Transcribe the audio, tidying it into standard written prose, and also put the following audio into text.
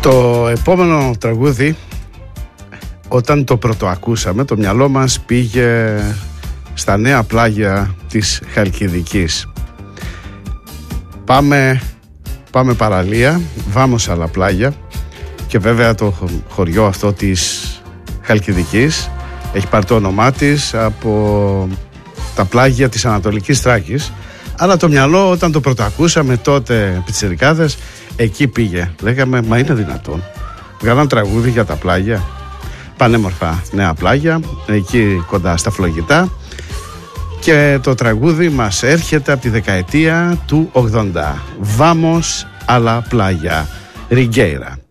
Το επόμενο τραγούδι, όταν το πρωτοακούσαμε, το μυαλό μας πήγε στα νέα πλάγια της Χαλκιδικής. Πάμε παραλία, Βάμος άλλα πλάγια, και βέβαια το χωριό αυτό της Χαλκιδικής έχει πάρει το όνομά της από τα πλάγια της Ανατολικής Θράκης. Αλλά το μυαλό, όταν το πρωτοακούσαμε τότε πιτσιρικάδες, εκεί πήγε. Λέγαμε, μα είναι δυνατόν? Βγάλαν τραγούδι για τα πλάγια, πανέμορφα νέα πλάγια, εκεί κοντά στα Φλογητά, και το τραγούδι μας έρχεται από τη δεκαετία του 80. Βάμος άλλα πλάγια, Ριγκέιρα.